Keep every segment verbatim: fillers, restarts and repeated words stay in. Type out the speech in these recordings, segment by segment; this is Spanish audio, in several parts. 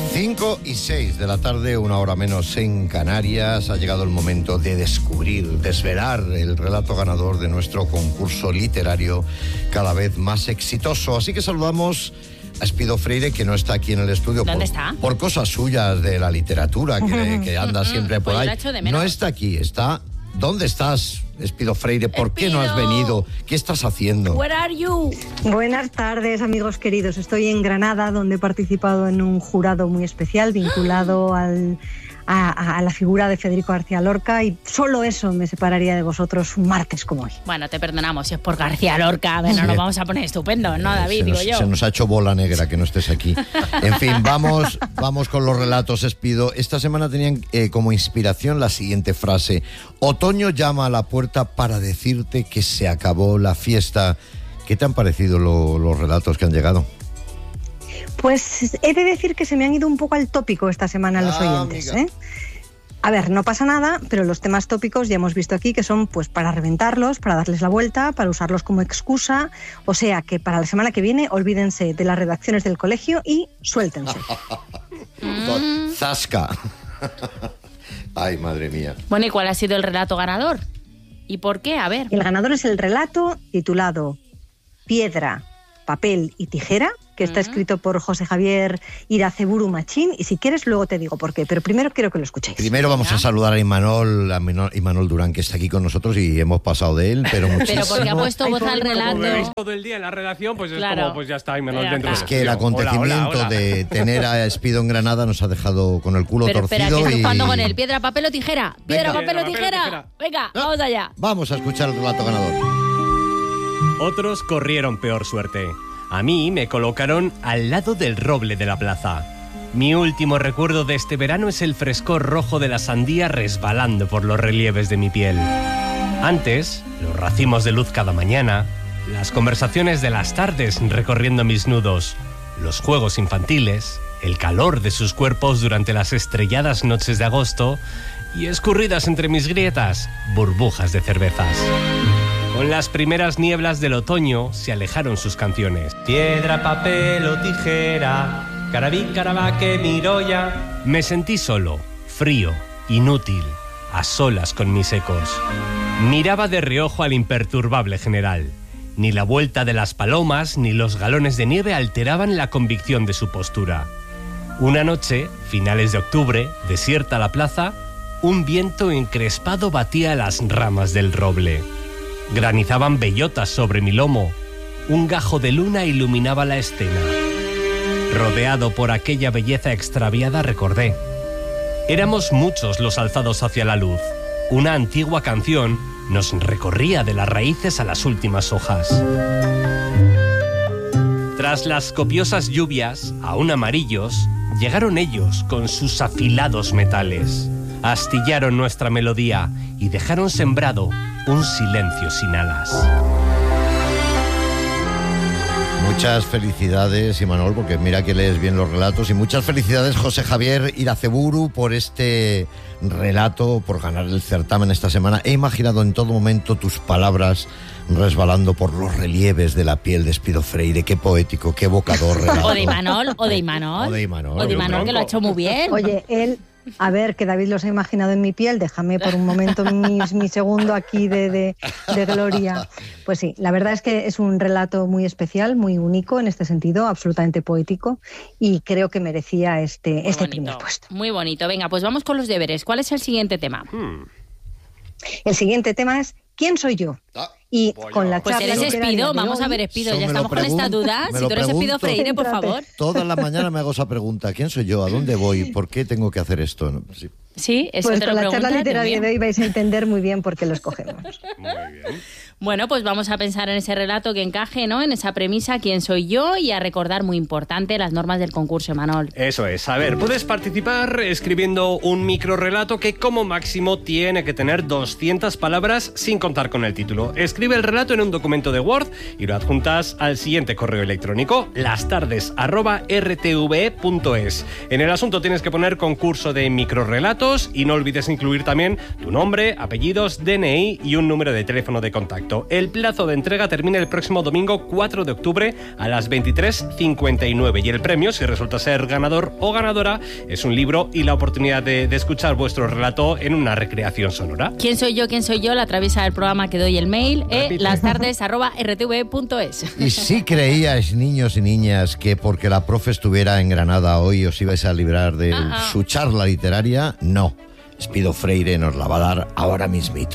cinco y seis de la tarde, una hora menos en Canarias. Ha llegado el momento de descubrir, desvelar el relato ganador de nuestro concurso literario cada vez más exitoso. Así que saludamos a Espido Freire, que no está aquí en el estudio. ¿Dónde por, está? Por cosas suyas de la literatura, que, que anda siempre por pues ahí. la echo de menos. No está aquí, está... ¿Dónde estás, Espido Freire? ¿Por Espido. qué no has venido? ¿Qué estás haciendo? Where are you? Buenas tardes, amigos queridos. Estoy en Granada, donde he participado en un jurado muy especial vinculado al, a, a la figura de Federico García Lorca, y solo eso me separaría de vosotros un martes como hoy. Bueno, te perdonamos si es por García Lorca. Bueno, nos vamos a poner estupendo, ¿no, David? Se Digo nos, yo. se nos ha hecho bola negra que no estés aquí. En fin, vamos, vamos con los relatos, Espido. Esta semana tenían eh, como inspiración la siguiente frase: otoño llama a la puerta para decirte que se acabó la fiesta. ¿Qué te han parecido lo, los relatos que han llegado? Pues he de decir que se me han ido un poco al tópico esta semana los Ah, oyentes, amiga. ¿eh? A ver, no pasa nada, pero los temas tópicos ya hemos visto aquí que son pues para reventarlos, para darles la vuelta, para usarlos como excusa. O sea que para la semana que viene olvídense de las redacciones del colegio y suéltense. Mm. Zasca. Ay, madre mía. Bueno, ¿y cuál ha sido el relato ganador? ¿Y por qué? A ver. El ganador es el relato titulado Piedra, papel y tijera, que está escrito por José Javier Iraceburu Machín, y si quieres luego te digo por qué, pero primero quiero que lo escuchéis. Primero vamos a saludar a Imanol, a Mino- Imanol Durán, que está aquí con nosotros y hemos pasado de él, pero muchísimo. Pero porque ha puesto voz al Como veis relato. todo el día en la redacción, pues Claro. es como, pues ya está, y menos Ya dentro está. Es del que el estudio. acontecimiento Hola, hola, hola. de tener a Espido en Granada nos ha dejado con el culo Pero espera, que torcido estás y... jugando con él. Piedra, papel o tijera. Piedra, Venga. papel o Piedra, papel o tijera. tijera. Venga, No. vamos allá. Vamos a escuchar el relato ganador. Otros corrieron peor suerte. A mí me colocaron al lado del roble de la plaza. Mi último recuerdo de este verano es el frescor rojo de la sandía resbalando por los relieves de mi piel. Antes, los racimos de luz cada mañana, las conversaciones de las tardes recorriendo mis nudos, los juegos infantiles, el calor de sus cuerpos durante las estrelladas noches de agosto y escurridas entre mis grietas, burbujas de cervezas. Con las primeras nieblas del otoño se alejaron sus canciones. Piedra, papel o tijera, carabí, carabaque, miroya. Me sentí solo, frío, inútil, a solas con mis ecos. Miraba de reojo al imperturbable general. Ni la vuelta de las palomas ni los galones de nieve alteraban la convicción de su postura. Una noche, finales de octubre, desierta la plaza, un viento encrespado batía las ramas del roble. Granizaban bellotas sobre mi lomo. Un gajo de luna iluminaba la escena. Rodeado por aquella belleza extraviada, recordé. Éramos muchos los alzados hacia la luz. Una antigua canción nos recorría de las raíces a las últimas hojas. Tras las copiosas lluvias, aún amarillos, llegaron ellos con sus afilados metales. Astillaron nuestra melodía y dejaron sembrado un silencio sin alas. Muchas felicidades, Imanol, porque mira que lees bien los relatos, y muchas felicidades, José Javier Iraceburu, por este relato, por ganar el certamen esta semana. He imaginado en todo momento tus palabras resbalando por los relieves de la piel de Espido Freire. Qué poético, qué evocador relato. O de Imanol, o de Imanol. O de Imanol. O de Imanol, que lo ha hecho muy bien. Oye, él, a ver, que David los ha imaginado en mi piel, déjame por un momento mi, mi segundo aquí de, de, de gloria. Pues sí, la verdad es que es un relato muy especial, muy único en este sentido, absolutamente poético, y creo que merecía este, Muy este bonito, primer puesto. muy bonito. Venga, pues vamos con los deberes. ¿Cuál es el siguiente tema? Hmm. El siguiente tema es ¿quién soy yo? Ah, Y voy con yo. la Pues charla eres literaria Espido, de vamos hoy- a ver, Espido, Eso ya me lo estamos con esta pregunto, duda. me Si lo tú eres Espido pregunto. Freire, por Céntrate. favor. Todas las mañanas me hago esa pregunta. ¿Quién soy yo? ¿A dónde voy? ¿Por qué tengo que hacer esto? No, sí. Sí, eso Pues te con lo la charla preguntas, literaria Dios de mío. hoy vais a entender muy bien por qué lo escogemos. Muy bien. Bueno, pues vamos a pensar en ese relato que encaje, ¿no? En esa premisa, quién soy yo, y a recordar, muy importante, las normas del concurso, Manol. Eso es. A ver, puedes participar escribiendo un microrelato que como máximo tiene que tener doscientas palabras sin contar con el título. Escribe el relato en un documento de Word y lo adjuntas al siguiente correo electrónico, lastardes arroba r t v e punto es. En el asunto tienes que poner concurso de microrelatos datos y no olvides incluir también tu nombre, apellidos, D N I y un número de teléfono de contacto. El plazo de entrega termina el próximo domingo cuatro de octubre a las veintitrés cincuenta y nueve y el premio, si resulta ser ganador o ganadora, es un libro y la oportunidad de, de escuchar vuestro relato en una recreación sonora. ¿Quién soy yo? ¿Quién soy yo? La atraviesa del programa que doy el mail, eh, lastardes arroba r t v punto es. Y si creíais, niños y niñas, que porque la profe estuviera en Granada hoy os ibais a librar de uh-huh. su charla literaria, no. Espido Freire nos la va a dar ahora mismito.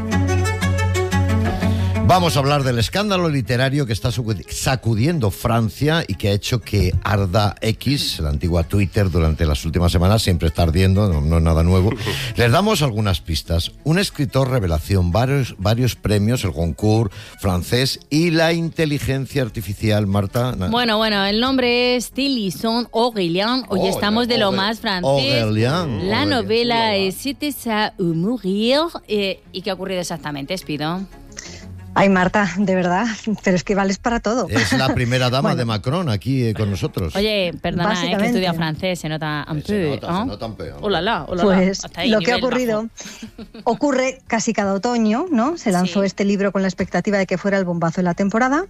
Vamos a hablar del escándalo literario que está sacudiendo Francia y que ha hecho que arda X, la antigua Twitter, durante las últimas semanas. Siempre está ardiendo, no, no es nada nuevo. Les damos algunas pistas. Un escritor revelación, varios, varios premios, el Goncourt francés y la inteligencia artificial, Marta. Bueno, bueno, el nombre es Thélisson Aurélien. Hoy oh, estamos de lo más francés. Aurélien. La Aurélien. novela es C'était ça ou mourir. Eh, ¿Y qué ha ocurrido exactamente, Espido? Ay, Marta, de verdad, pero es que vales para todo. Es la primera dama bueno. de Macron aquí eh, con nosotros. Oye, perdona, eh, que estudia francés, se nota un peu, se nota, ¿no? se nota un peu. Hola, la, hola, pues Hasta ahí, lo que ha ocurrido bajo. ocurre casi cada otoño, ¿no? Se lanzó sí. este libro con la expectativa de que fuera el bombazo de la temporada.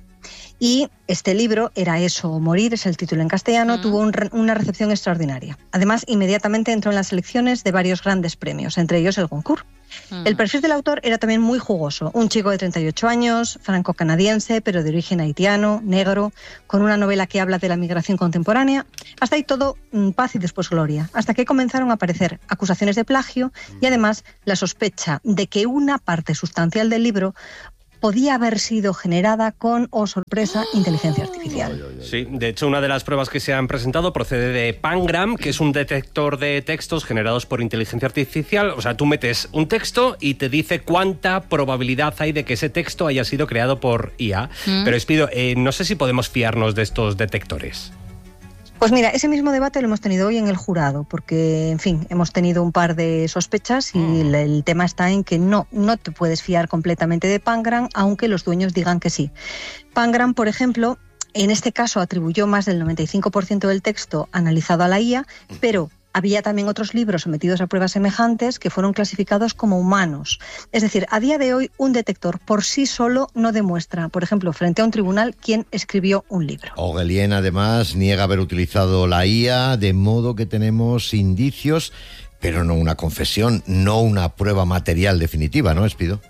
Y este libro, Era eso o morir, es el título en castellano, uh-huh. tuvo un, una recepción extraordinaria. Además, inmediatamente entró en las selecciones de varios grandes premios, entre ellos el Goncourt. Uh-huh. El perfil del autor era también muy jugoso. Un chico de treinta y ocho años, franco-canadiense, pero de origen haitiano, negro, con una novela que habla de la migración contemporánea. Hasta ahí todo paz y después gloria. Hasta que comenzaron a aparecer acusaciones de plagio y además la sospecha de que una parte sustancial del libro podía haber sido generada con, oh sorpresa, inteligencia artificial. Sí, de hecho, una de las pruebas que se han presentado procede de Pangram, que es un detector de textos generados por inteligencia artificial. O sea, tú metes un texto y te dice cuánta probabilidad hay de que ese texto haya sido creado por I A. ¿Mm? Pero Espido, eh, no sé si podemos fiarnos de estos detectores. Pues mira, ese mismo debate lo hemos tenido hoy en el jurado, porque, en fin, hemos tenido un par de sospechas y mm. el, el tema está en que no, no te puedes fiar completamente de Pangram, aunque los dueños digan que sí. Pangram, por ejemplo, en este caso atribuyó más del noventa y cinco por ciento del texto analizado a la I A, pero había también otros libros sometidos a pruebas semejantes que fueron clasificados como humanos. Es decir, a día de hoy un detector por sí solo no demuestra, por ejemplo, frente a un tribunal, quién escribió un libro. Aurélien, además, niega haber utilizado la I A, de modo que tenemos indicios, pero no una confesión, no una prueba material definitiva, ¿no, Espido?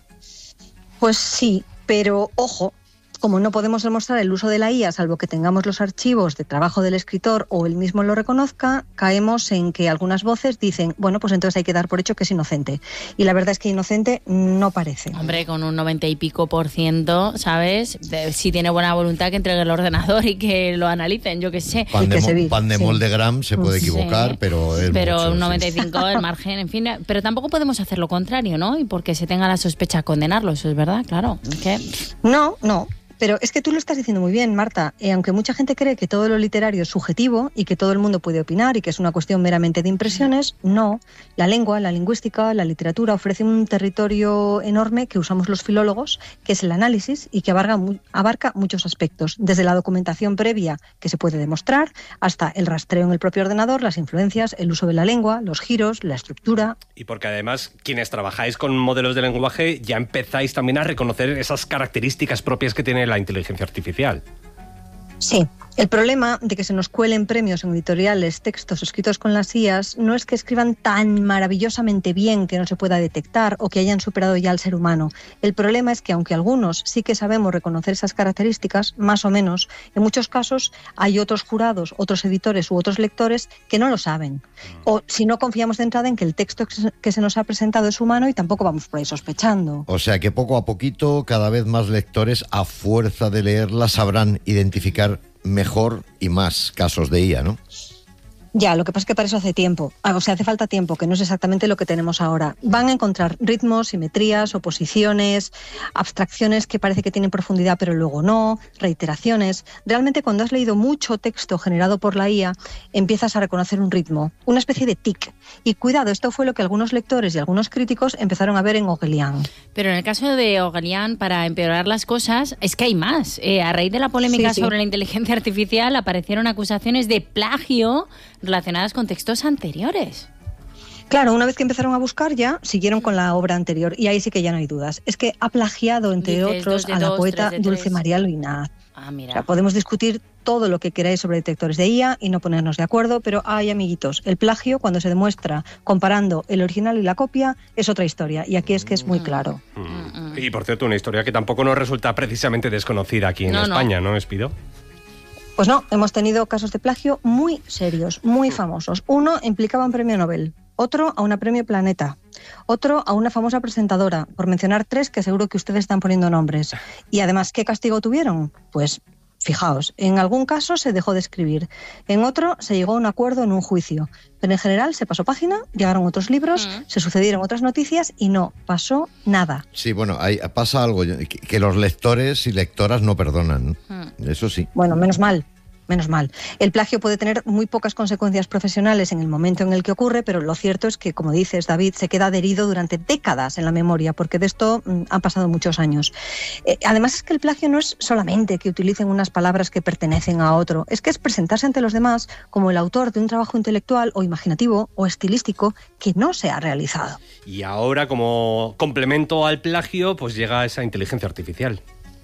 Pues sí, pero ojo, como no podemos demostrar el uso de la I A, salvo que tengamos los archivos de trabajo del escritor o él mismo lo reconozca, caemos en que algunas voces dicen, bueno, pues entonces hay que dar por hecho que es inocente. Y la verdad es que inocente no parece. Hombre, con un noventa y pico por ciento, ¿sabes? De, si tiene buena voluntad, que entregue el ordenador y que lo analicen, yo qué sé. Pan de, se pan de sí. moldegram se puede equivocar, sí. pero es Pero mucho, un noventa y cinco, sí. el margen, en fin. Pero tampoco podemos hacer lo contrario, ¿no? Y porque se tenga la sospecha, condenarlo, eso es verdad, claro. ¿Qué? No, no. Pero es que tú lo estás diciendo muy bien, Marta. Eh, aunque mucha gente cree que todo lo literario es subjetivo y que todo el mundo puede opinar y que es una cuestión meramente de impresiones, no. La lengua, la lingüística, la literatura ofrece un territorio enorme que usamos los filólogos, que es el análisis y que abarca, abarca muchos aspectos, desde la documentación previa que se puede demostrar hasta el rastreo en el propio ordenador, las influencias, el uso de la lengua, los giros, la estructura. Y porque además quienes trabajáis con modelos de lenguaje ya empezáis también a reconocer esas características propias que tiene la inteligencia artificial. Sí. El problema de que se nos cuelen premios en editoriales textos escritos con las I As no es que escriban tan maravillosamente bien que no se pueda detectar o que hayan superado ya al ser humano. El problema es que aunque algunos sí que sabemos reconocer esas características, más o menos, en muchos casos hay otros jurados, otros editores u otros lectores que no lo saben. O si no confiamos de entrada en que el texto que se nos ha presentado es humano y tampoco vamos por ahí sospechando. O sea que poco a poquito cada vez más lectores, a fuerza de leerla, sabrán identificar mejor y más casos de I A, ¿no? Ya, lo que pasa es que para eso hace tiempo, o sea, hace falta tiempo, que no es exactamente lo que tenemos ahora. Van a encontrar ritmos, simetrías, oposiciones, abstracciones que parece que tienen profundidad pero luego no, reiteraciones. Realmente cuando has leído mucho texto generado por la I A, empiezas a reconocer un ritmo, una especie de tic. Y cuidado, esto fue lo que algunos lectores y algunos críticos empezaron a ver en Aurélien. Pero en el caso de Aurélien, para empeorar las cosas, es que hay más. Eh, a raíz de la polémica sí, sí. sobre la inteligencia artificial, aparecieron acusaciones de plagio relacionadas con textos anteriores. Claro, una vez que empezaron a buscar ya, siguieron con la obra anterior y ahí sí que ya no hay dudas. Es que ha plagiado, entre Dices, otros, dos de a la dos, poeta tres de Dulce tres. María Loinaz. Ah, mira. O sea, podemos discutir todo lo que queráis sobre detectores de I A y no ponernos de acuerdo, pero ay, amiguitos, el plagio, cuando se demuestra comparando el original y la copia, es otra historia. Y aquí es que es muy claro. Mm. Y por cierto, una historia que tampoco nos resulta precisamente desconocida aquí en No, no. España, ¿no, Espido? Pues no, hemos tenido casos de plagio muy serios, muy famosos. Uno implicaba un premio Nobel, otro a una premio Planeta, otro a una famosa presentadora, por mencionar tres que seguro que ustedes están poniendo nombres. Y además, ¿qué castigo tuvieron? Pues fijaos, en algún caso se dejó de escribir, en otro se llegó a un acuerdo en un juicio, pero en general se pasó página, llegaron otros libros, Mm. se sucedieron otras noticias y no pasó nada. Sí, bueno, hay, pasa algo, que, que los lectores y lectoras no perdonan. Mm. Eso sí. Bueno, menos mal. Menos mal. El plagio puede tener muy pocas consecuencias profesionales en el momento en el que ocurre, pero lo cierto es que, como dices, David, se queda adherido durante décadas en la memoria, porque de esto mm, han pasado muchos años. Eh, además es que el plagio no es solamente que utilicen unas palabras que pertenecen a otro, es que es presentarse ante los demás como el autor de un trabajo intelectual o imaginativo o estilístico que no se ha realizado. Y ahora, como complemento al plagio, pues llega esa inteligencia artificial.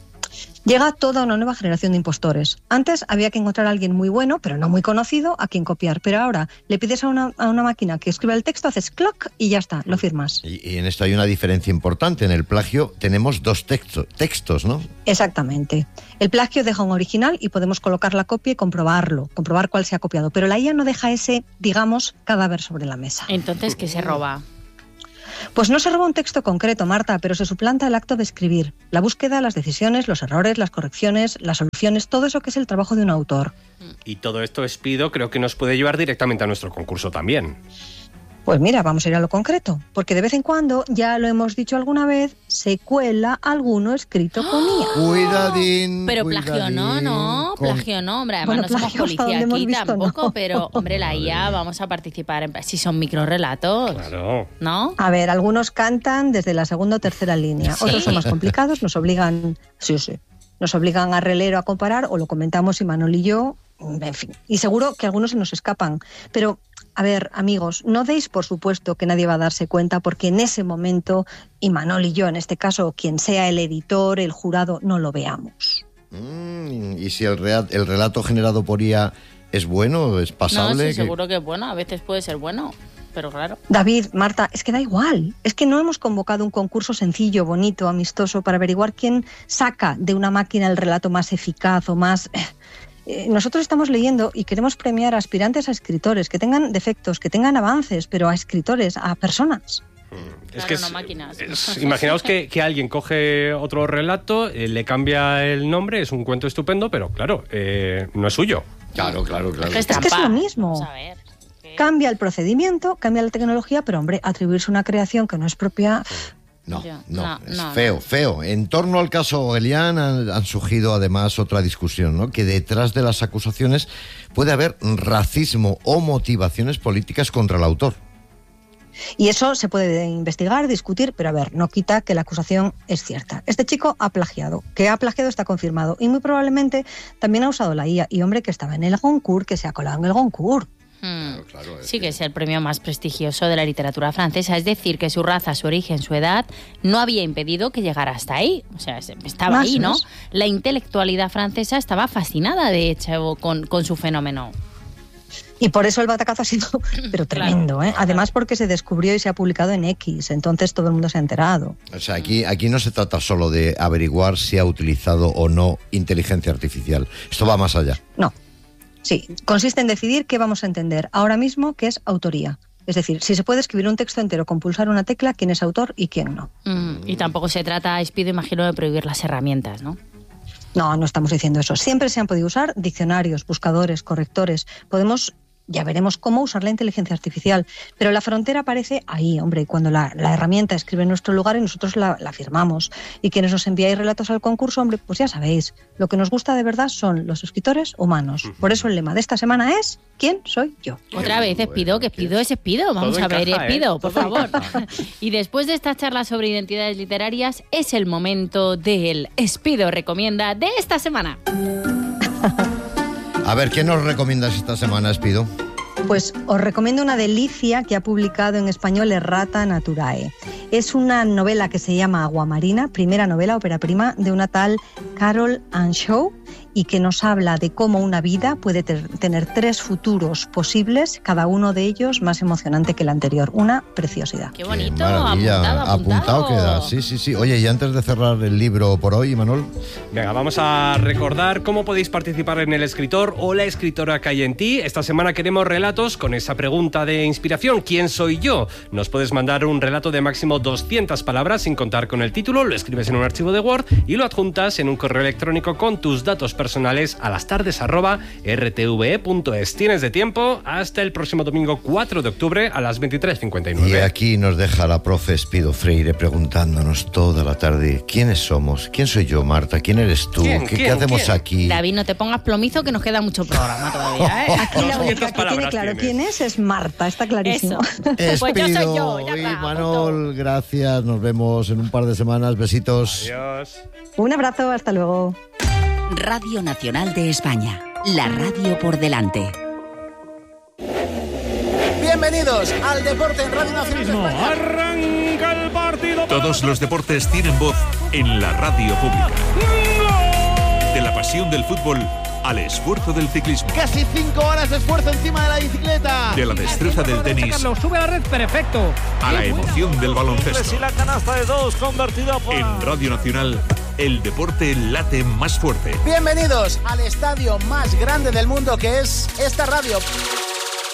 Llega toda una nueva generación de impostores. Antes había que encontrar a alguien muy bueno, pero no muy conocido, a quien copiar. Pero ahora le pides a una, a una máquina que escriba el texto, haces cloc y ya está, lo firmas. Y, y en esto hay una diferencia importante. En el plagio tenemos dos texto, textos, ¿no? Exactamente. El plagio deja un original y podemos colocar la copia y comprobarlo, comprobar cuál se ha copiado. Pero la I A no deja ese, digamos, cadáver sobre la mesa. Entonces, ¿qué se roba? Pues no se roba un texto concreto, Marta, pero se suplanta el acto de escribir. La búsqueda, las decisiones, los errores, las correcciones, las soluciones, todo eso que es el trabajo de un autor. Y todo esto, Espido, creo que nos puede llevar directamente a nuestro concurso también. Pues mira, vamos a ir a lo concreto, porque de vez en cuando, ya lo hemos dicho alguna vez, se cuela alguno escrito con I A. Cuidadín. Pero plagio cuidadín, no, no, con- plagio no, hombre, además Bueno, no somos plagio, hasta policía donde hemos aquí visto, tampoco, no. pero hombre, la I A vamos a participar en, si son microrelatos, Claro. ¿no? A ver, algunos cantan desde la segunda o tercera línea, Sí. otros son más complicados, nos obligan, sí, sí, nos obligan a relero a comparar o lo comentamos y Manol y yo, en fin. Y seguro que algunos se nos escapan, pero a ver, amigos, no deis por supuesto que nadie va a darse cuenta porque en ese momento, y Manol y yo en este caso, quien sea el editor, el jurado, no lo veamos. Mm, y si el, rea- el relato generado por I A es bueno, es No, pasable. sí, que- seguro que es bueno, a veces puede ser bueno, pero claro. David, Marta, es que da igual. Es que no hemos convocado un concurso sencillo, bonito, amistoso para averiguar quién saca de una máquina el relato más eficaz o más... Eh, nosotros estamos leyendo y queremos premiar a aspirantes a escritores, que tengan defectos, que tengan avances, pero a escritores, a personas. Claro, es, no máquinas. es- imaginaos que, que alguien coge otro relato, eh, le cambia el nombre, es un cuento estupendo, pero claro, eh, no es suyo. Claro, claro, claro. Es que es trampa. lo mismo. Vamos a ver. que- Cambia el procedimiento, cambia la tecnología, pero hombre, atribuirse una creación que no es propia... No, Ya, no, no, es no, feo, no. feo. En torno al caso Elian han, han surgido además otra discusión, ¿no? Que detrás de las acusaciones puede haber racismo o motivaciones políticas contra el autor. Y eso se puede investigar, discutir, pero a ver, no quita que la acusación es cierta. Este chico ha plagiado, que ha plagiado está confirmado y muy probablemente también ha usado la I A. Y hombre, que estaba en el Goncourt, que se ha colado en el Goncourt. Hmm. claro, es Sí que es el premio más prestigioso de la literatura francesa, es decir, que su raza, su origen, su edad no había impedido que llegara hasta ahí. O sea, se- estaba Más ahí, ¿no? es. La intelectualidad francesa estaba fascinada, de hecho, con, con su fenómeno. Y por eso el batacazo ha sido, pero tremendo, ¿eh? Además porque se descubrió y se ha publicado en X, entonces todo el mundo se ha enterado. O sea, aquí, aquí no se trata solo de averiguar si ha utilizado o no inteligencia artificial. Esto va más allá. No, sí, consiste en decidir qué vamos a entender ahora mismo que es autoría. Es decir, si se puede escribir un texto entero con pulsar una tecla, quién es autor y quién no. Mm, y tampoco se trata, Espido, imagino, de prohibir las herramientas, ¿no? No, no estamos diciendo eso. Siempre se han podido usar diccionarios, buscadores, correctores. Podemos, ya veremos cómo usar la inteligencia artificial. Pero la frontera aparece ahí, hombre, cuando la, la herramienta escribe en nuestro lugar y nosotros la, la firmamos. Y quienes nos enviáis relatos al concurso, hombre, pues ya sabéis, lo que nos gusta de verdad son los escritores humanos. Por eso el lema de esta semana es ¿quién soy yo? Otra vez, Espido, que Espido es Espido. Vamos Todo a ver, encaja, ¿eh? Espido, por Todo favor. encaja. Y después de esta charla sobre identidades literarias, es el momento del Espido Recomienda de esta semana. A ver, ¿qué nos recomiendas esta semana, Espido? Pues os recomiendo una delicia que ha publicado en español Errata Naturae. Es una novela que se llama Aguamarina, primera novela, ópera prima, de una tal Carol Ann Shaw, y que nos habla de cómo una vida puede ter- tener tres futuros posibles, cada uno de ellos más emocionante que el anterior. Una preciosidad. Qué bonito, Qué maravilla. apuntado, apuntado. Apuntado queda, sí, sí, sí. Oye, y antes de cerrar el libro por hoy, Imanol. Venga, vamos a recordar cómo podéis participar en El Escritor o la escritora que hay en ti. Esta semana queremos relatos con esa pregunta de inspiración: ¿quién soy yo? Nos puedes mandar un relato de máximo doscientas palabras sin contar con el título, lo escribes en un archivo de Word y lo adjuntas en un correo electrónico con tus datos personales a lastardes arroba r t v e punto es. Tienes de tiempo hasta el próximo domingo cuatro de octubre a las veintitrés cincuenta y nueve. Y aquí nos deja la profe Espido Freire preguntándonos toda la tarde: ¿quiénes somos? ¿Quién soy yo, Marta? ¿Quién eres tú? ¿Quién? ¿Qué, ¿Quién? ¿Qué hacemos ¿Quién? aquí? David, no te pongas plomizo que nos queda mucho programa todavía, ¿eh? Aquí la única doscientas que tiene palabras claro tienes. quién es es Marta, está clarísimo. Eso. Pues yo soy yo, ya Espido, está, Imanol, gracias. Nos vemos en un par de semanas. Besitos. Adiós. Un abrazo, hasta luego. Radio Nacional de España, la radio por delante. Bienvenidos al Deporte en Radio Nacional de España. Arranca el partido. Todos los deportes tienen voz en la radio pública. De la pasión del fútbol al esfuerzo del ciclismo. Casi cinco horas de esfuerzo encima de la bicicleta. De la destreza del tenis Sube a la red, perfecto. a la emoción del baloncesto. Y la canasta de dos convertida por... En Radio Nacional, el deporte late más fuerte. Bienvenidos al estadio más grande del mundo, que es esta radio.